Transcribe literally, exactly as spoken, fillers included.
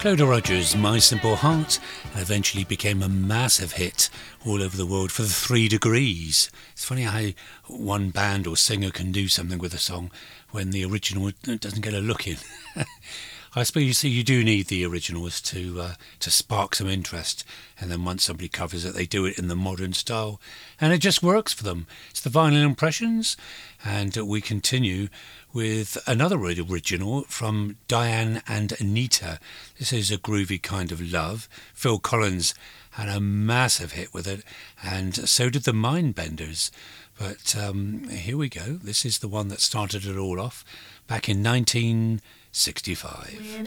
Clodagh Rogers' My Simple Heart eventually became a massive hit all over the world for the Three Degrees. It's funny how one band or singer can do something with a song when the original doesn't get a look in. I suppose you see you do need the originals to uh, to spark some interest, and then once somebody covers it, they do it in the modern style, and it just works for them. It's the Vinyl Impressions, and uh, we continue with another original from Diane and Anita. This is A Groovy Kind of Love. Phil Collins had a massive hit with it, and so did the Mindbenders. But um, here we go. This is the one that started it all off back in nineteen sixty-five.